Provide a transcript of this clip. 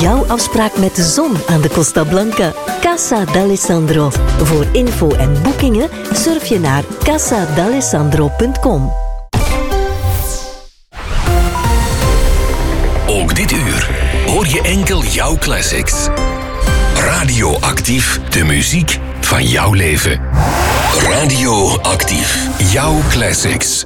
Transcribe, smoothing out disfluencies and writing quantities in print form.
jouw afspraak met de zon aan de Costa Blanca. Casa d'Alessandro. Voor info en boekingen surf je naar casadalessandro.com. Ook dit uur hoor je enkel jouw classics. Radioactief, de muziek van jouw leven. Radioactief, jouw classics.